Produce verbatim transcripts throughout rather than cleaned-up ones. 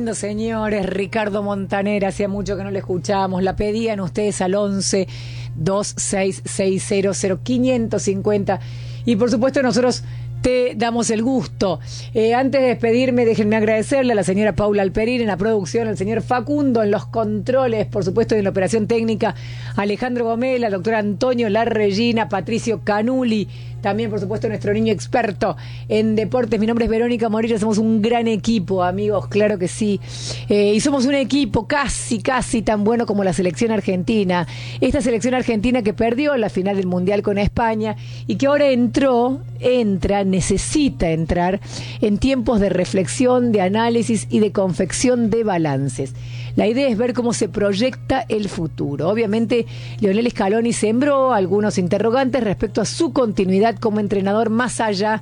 lindo, señores. Ricardo Montaner, hacía mucho que no le escuchábamos. La pedían ustedes al once, dos seis seis cero cero, quinientos cincuenta. Y por supuesto nosotros te damos el gusto. Eh, antes de despedirme, déjenme agradecerle a la señora Paula Alperín en la producción, al señor Facundo en los controles, por supuesto en la operación técnica, Alejandro Gomel, al doctor Antonio Larregina, Patricio Canuli, también por supuesto nuestro niño experto en deportes. Mi nombre es Verónica Morillo, somos un gran equipo, amigos, claro que sí. Eh, y somos un equipo casi, casi tan bueno como la selección argentina. Esta selección argentina que perdió la final del Mundial con España y que ahora entró, entra, necesita entrar en tiempos de reflexión, de análisis y de confección de balances. La idea es ver cómo se proyecta el futuro. Obviamente, Lionel Scaloni sembró algunos interrogantes respecto a su continuidad como entrenador más allá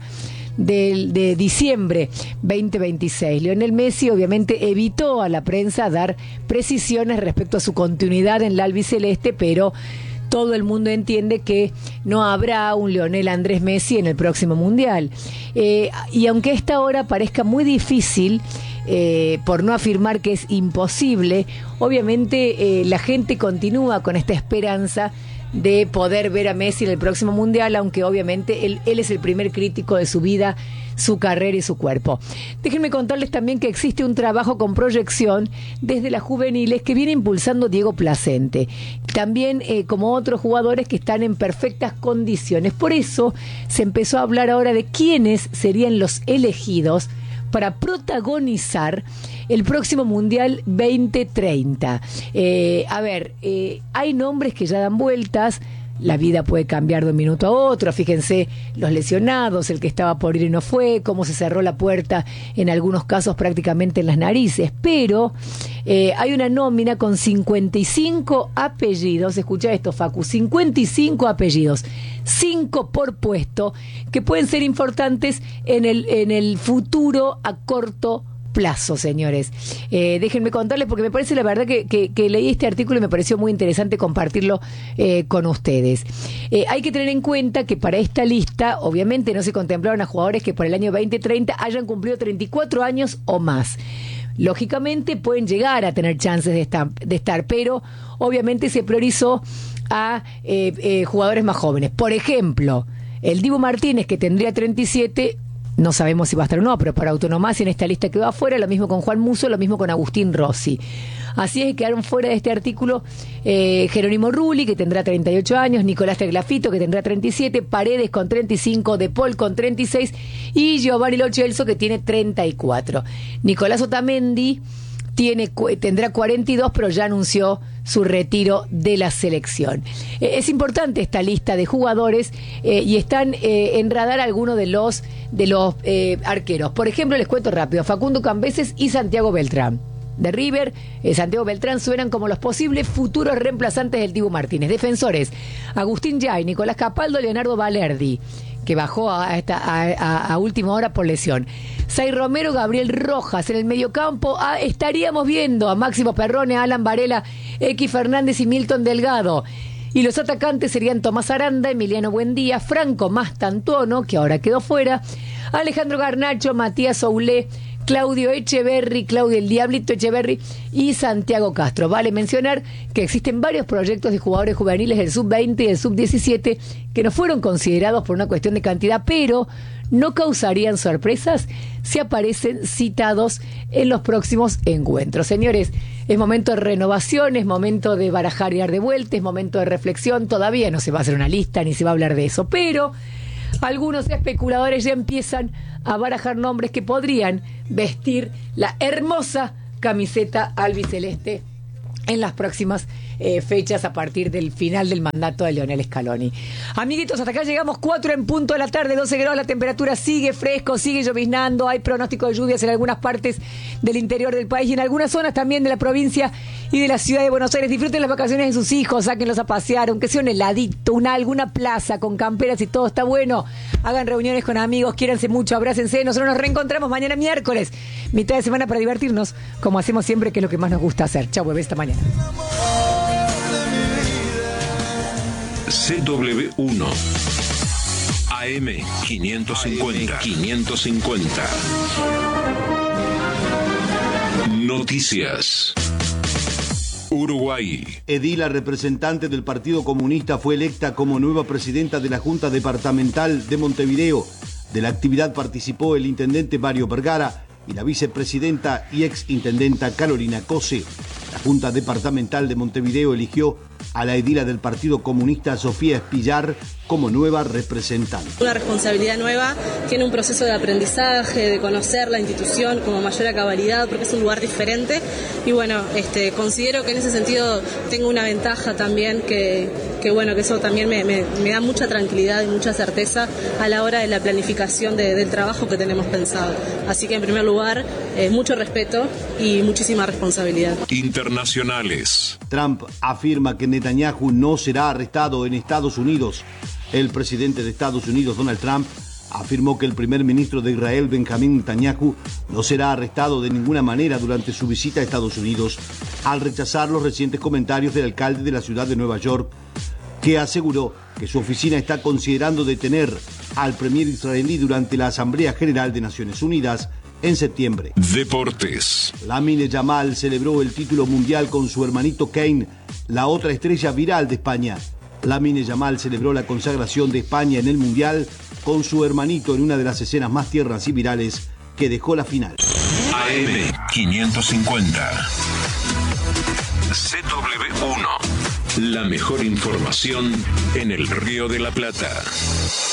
de, de diciembre veinte veintiséis. Lionel Messi obviamente evitó a la prensa dar precisiones respecto a su continuidad en la albiceleste, pero todo el mundo entiende que no habrá un Lionel Andrés Messi en el próximo Mundial. Eh, y aunque esta hora parezca muy difícil, eh, por no afirmar que es imposible, obviamente eh, la gente continúa con esta esperanza de poder ver a Messi en el próximo Mundial, aunque obviamente él, él es el primer crítico de su vida, su carrera y su cuerpo. Déjenme contarles también que existe un trabajo con proyección desde las juveniles que viene impulsando Diego Placente, también eh, como otros jugadores que están en perfectas condiciones. Por eso se empezó a hablar ahora de quiénes serían los elegidos para protagonizar el próximo Mundial veinte treinta. Eh, a ver, eh, hay nombres que ya dan vueltas. La vida puede cambiar de un minuto a otro. Fíjense los lesionados, el que estaba por ir y no fue, cómo se cerró la puerta en algunos casos prácticamente en las narices. Pero eh, hay una nómina con cincuenta y cinco apellidos. Escucha esto, Facu, cincuenta y cinco apellidos, cinco por puesto, que pueden ser importantes en el, en el futuro a corto plazo, señores. Eh, déjenme contarles porque me parece la verdad que, que, que leí este artículo y me pareció muy interesante compartirlo eh, con ustedes. Eh, hay que tener en cuenta que para esta lista obviamente no se contemplaron a jugadores que por el año veinte treinta hayan cumplido treinta y cuatro años o más. Lógicamente pueden llegar a tener chances de estar, de estar pero obviamente se priorizó a eh, eh, jugadores más jóvenes. Por ejemplo, el Dibu Martínez, que tendría treinta y siete, no sabemos si va a estar o no, pero por autonomía en esta lista quedó afuera. Lo mismo con Juan Musso, lo mismo con Agustín Rossi. Así es que quedaron fuera de este artículo eh, Jerónimo Rulli, que tendrá treinta y ocho años, Nicolás Tagliafico, que tendrá treinta y siete, Paredes con treinta y cinco, De Paul con treinta y seis y Giovanni Lo Celso, que tiene treinta y cuatro. Nicolás Otamendi tiene, tendrá cuarenta y dos, pero ya anunció su retiro de la selección. Eh, es importante esta lista de jugadores eh, y están eh, en radar algunos de los, de los eh, arqueros. Por ejemplo, les cuento rápido, Facundo Cambeses y Santiago Beltrán. De River, eh, Santiago Beltrán suenan como los posibles futuros reemplazantes del Dibu Martínez. Defensores, Agustín Yay, Nicolás Capaldo, Leonardo Valerdi, que bajó a, esta, a, a, a última hora por lesión. Say Romero, Gabriel Rojas. En el mediocampo ah, estaríamos viendo a Máximo Perrone, Alan Varela, X Fernández y Milton Delgado. Y los atacantes serían Tomás Aranda, Emiliano Buendía, Franco Mastantuono, que ahora quedó fuera, Alejandro Garnacho, Matías Oulé, Claudio Echeverri, Claudio el Diablito Echeverri y Santiago Castro. Vale mencionar que existen varios proyectos de jugadores juveniles del sub veinte y del sub diecisiete que no fueron considerados por una cuestión de cantidad, pero no causarían sorpresas si aparecen citados en los próximos encuentros. Señores, es momento de renovación, es momento de barajar y dar de vuelta, es momento de reflexión. Todavía no se va a hacer una lista ni se va a hablar de eso, pero algunos especuladores ya empiezan a barajar nombres que podrían vestir la hermosa camiseta albiceleste en las próximas eh, fechas a partir del final del mandato de Lionel Scaloni. Amiguitos, hasta acá llegamos, cuatro en punto de la tarde, doce grados, la temperatura sigue fresco, sigue lloviznando, hay pronóstico de lluvias en algunas partes del interior del país y en algunas zonas también de la provincia y de la ciudad de Buenos Aires. Disfruten las vacaciones de sus hijos, sáquenlos a pasear, aunque sea un heladito, una, alguna plaza con camperas y todo está bueno. Hagan reuniones con amigos, quiéranse mucho, abrácense. Nosotros nos reencontramos mañana miércoles, mitad de semana, para divertirnos, como hacemos siempre, que es lo que más nos gusta hacer. Chau, bebé, esta mañana. C W uno A M quinientos cincuenta quinientos cincuenta. No Noticias. Uruguay. Edila, representante del Partido Comunista, fue electa como nueva presidenta de la Junta Departamental de Montevideo. De la actividad participó el intendente Mario Vergara y la vicepresidenta y exintendenta Carolina Cose. La Junta Departamental de Montevideo eligió a la edila del Partido Comunista, Sofía Espillar, como nueva representante. Una responsabilidad nueva, tiene un proceso de aprendizaje, de conocer la institución como mayor a cabalidad, porque es un lugar diferente. Y bueno, este, considero que en ese sentido tengo una ventaja también, que, que bueno, que eso también me, me, me da mucha tranquilidad y mucha certeza a la hora de la planificación de, del trabajo que tenemos pensado. Así que en primer lugar, eh, mucho respeto y muchísima responsabilidad. Internacionales. Trump afirma que Netanyahu no será arrestado en Estados Unidos. El presidente de Estados Unidos, Donald Trump, afirmó que el primer ministro de Israel, Benjamín Netanyahu, no será arrestado de ninguna manera durante su visita a Estados Unidos, al rechazar los recientes comentarios del alcalde de la ciudad de Nueva York, que aseguró que su oficina está considerando detener al premier israelí durante la Asamblea General de Naciones Unidas en septiembre. Deportes. Lamine Yamal celebró el título mundial con su hermanito Kane, la otra estrella viral de España. Lamine Yamal celebró la consagración de España en el Mundial con su hermanito en una de las escenas más tiernas y virales que dejó la final. A M quinientos cincuenta. C W uno. La mejor información en el Río de la Plata.